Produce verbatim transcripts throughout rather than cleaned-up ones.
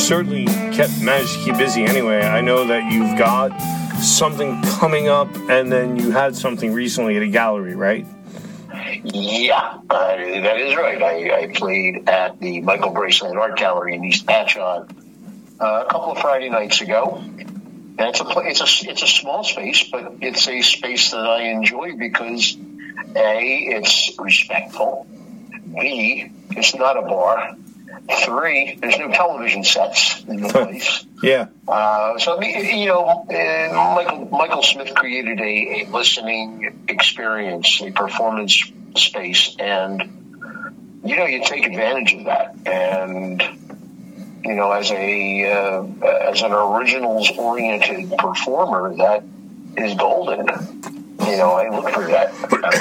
certainly kept managed to keep busy anyway. I know that you've got something coming up, and then you had something recently at a gallery, right? Yeah, uh, that is right. I, I played at the Michael Braceland Art Gallery in East Patchogue uh, a couple of Friday nights ago. And it's a it's a it's a small space, but it's a space that I enjoy because A, it's respectful. B, it's not a bar. Three, there's no television sets in the place. Yeah. Uh, so, I mean, you know, uh, Michael Michael Smith created a, a listening experience, a performance space, and, you know, you take advantage of that. And, you know, as a uh, as an originals-oriented performer, that is golden. You know, I look for that.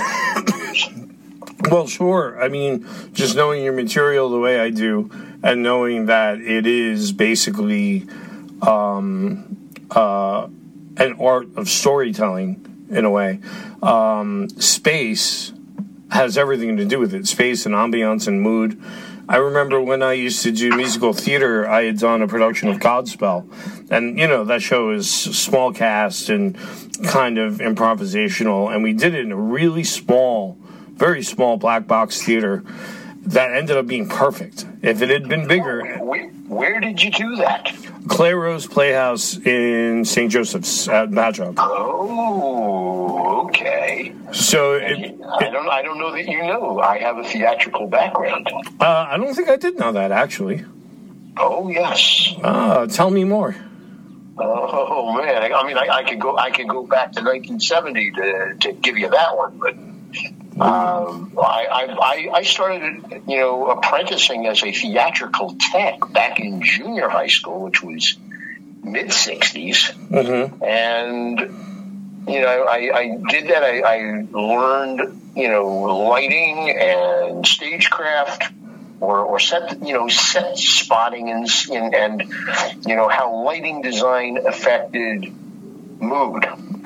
Well, sure. I mean, just knowing your material the way I do, and knowing that it is basically um, uh, an art of storytelling in a way, um, space has everything to do with it. Space and ambiance and mood. I remember when I used to do musical theater, I had done a production of Godspell. And, you know, that show is small cast and kind of improvisational. And we did it in a really small, very small black box theater that ended up being perfect. If it had been bigger... Where, where did you do that? Claire Rose Playhouse in Saint Joseph's at Patchogue. Oh, okay. So it, it, I don't. I don't know that you know. I have a theatrical background. Uh, I don't think I did know that, actually. Oh yes. Uh, tell me more. Oh man. I, I mean, I, I could go. I could go back to nineteen seventy to to give you that one, but. Um, I, I I started, you know, apprenticing as a theatrical tech back in junior high school, which was mid sixties, mm-hmm. and you know, I, I did that. I, I learned, you know, lighting and stagecraft, or or set, you know, set spotting and and, and you know how lighting design affected mood,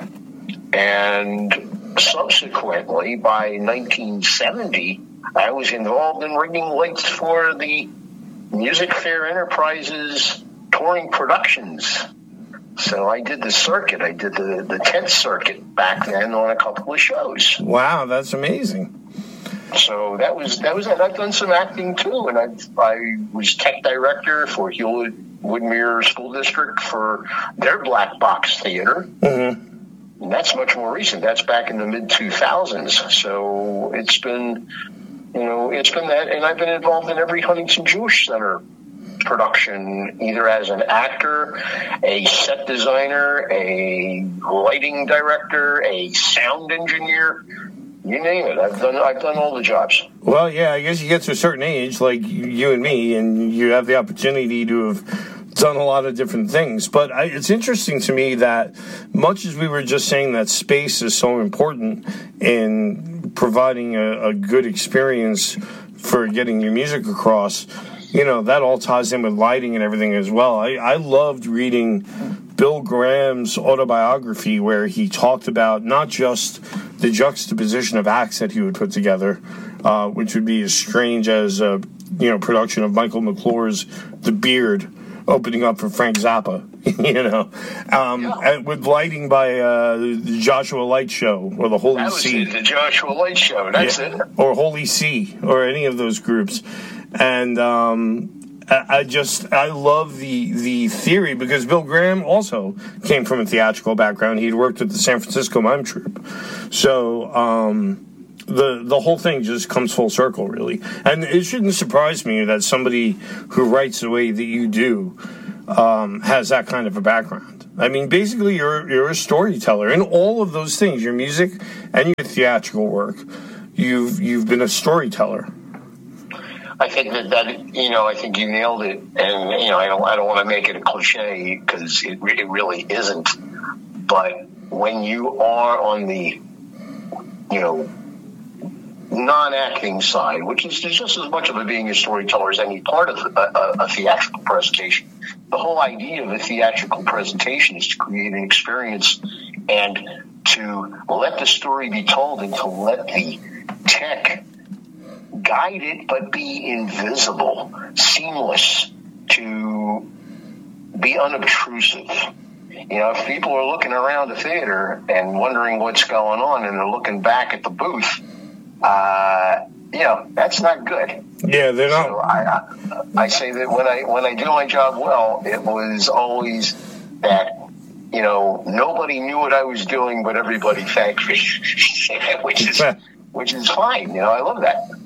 and. Subsequently, by nineteen seventy, I was involved in rigging lights for the Music Fair Enterprises touring productions. So I did the circuit. I did the, the tent circuit back then on a couple of shows. Wow, that's amazing. So that was that was it. I've done some acting too, and I I was tech director for Hewlett Woodmere School District for their black box theater. Mm-hmm. And that's much more recent. That's back in the mid two thousands. So it's been, you know, it's been that. And I've been involved in every Huntington Jewish Center production, either as an actor, a set designer, a lighting director, a sound engineer. You name it. I've done I've done all the jobs. Well, yeah, I guess you get to a certain age, like you and me, and you have the opportunity to have done a lot of different things. But I, it's interesting to me that much as we were just saying that space is so important in providing a, a good experience for getting your music across, you know, that all ties in with lighting and everything as well. I, I loved reading Bill Graham's autobiography, where he talked about not just the juxtaposition of acts that he would put together, uh, which would be as strange as a, you know, production of Michael McClure's The Beard, opening up for Frank Zappa, you know, um, yeah. with lighting by uh, the Joshua Light Show or the Holy that was See. It, the Joshua Light Show, that's yeah. it. Or Holy See, or any of those groups. And um, I, I just, I love the, the theory, because Bill Graham also came from a theatrical background. He'd worked at the San Francisco Mime Troupe. So, um... The the whole thing just comes full circle, really. And it shouldn't surprise me that somebody who writes the way that you do um, has that kind of a background. I mean, basically, you're you're a storyteller in all of those things, your music and your theatrical work. You've you've been a storyteller. I think that, that you know, I think you nailed it. And, you know, I don't I don't want to make it a cliche, because it, it really isn't. But when you are on the, you know, non-acting side, which is just as much of it being a storyteller as any part of a, a, a theatrical presentation. The whole idea of a theatrical presentation is to create an experience and to let the story be told, and to let the tech guide it, but be invisible, seamless to be unobtrusive. You know, if people are looking around the theater and wondering what's going on and they're looking back at the booth, uh, you know, that's not good. Yeah, they're not. So I, I, I say that when I when I do my job well, it was always that, you know, nobody knew what I was doing, but everybody thanked me, which is which is fine. You know, I love that.